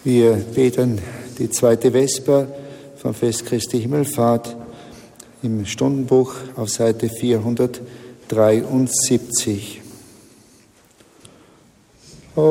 Wir beten die zweite Vesper vom Fest Christi Himmelfahrt im Stundenbuch auf Seite 473.